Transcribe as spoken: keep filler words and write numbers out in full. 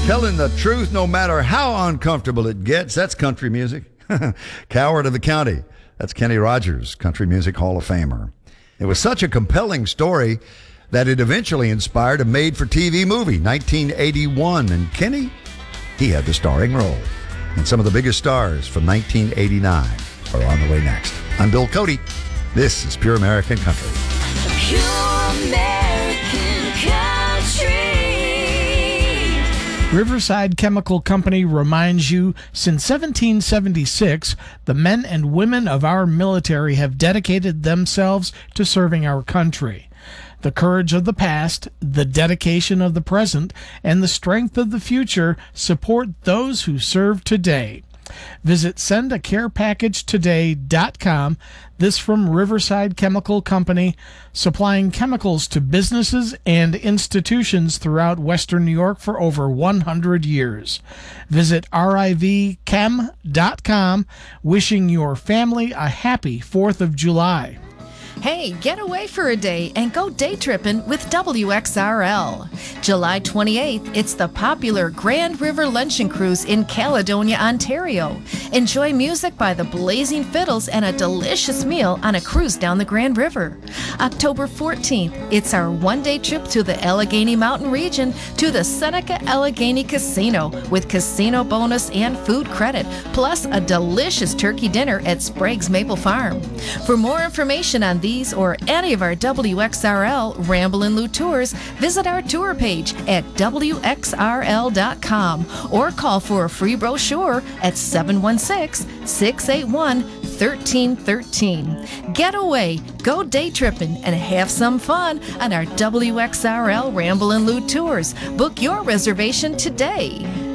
Telling the truth no matter how uncomfortable it gets. That's country music. Coward of the County. That's Kenny Rogers, Country Music Hall of Famer. It was such a compelling story that it eventually inspired a made-for-T V movie, nineteen eighty-one. And Kenny, he had the starring role. And some of the biggest stars from nineteen eighty-nine are on the way next. I'm Bill Cody. This is Pure American Country. Pure American Country. Riverside Chemical Company reminds you, since seventeen seventy-six, the men and women of our military have dedicated themselves to serving our country. The courage of the past, the dedication of the present, and the strength of the future support those who serve today. Visit send a care package today dot com. This from Riverside Chemical Company, supplying chemicals to businesses and institutions throughout Western New York for over one hundred years. Visit R I V chem dot com. Wishing your family a happy fourth of July. Hey, get away for a day and go day tripping with W X R L. July twenty-eighth, it's the popular Grand River Luncheon Cruise in Caledonia, Ontario. Enjoy music by the Blazing Fiddles and a delicious meal on a cruise down the Grand River. October fourteenth, it's our one-day trip to the Allegheny Mountain region to the Seneca Allegheny Casino with casino bonus and food credit, plus a delicious turkey dinner at Sprague's Maple Farm. For more information on these or any of our W X R L Ramblin' Lou tours, visit our tour page at W X R L dot com or call for a free brochure at seven one six, six eight one, one three one three. Get away, go day tripping, and have some fun on our W X R L Ramblin' Lou tours. Book your reservation today.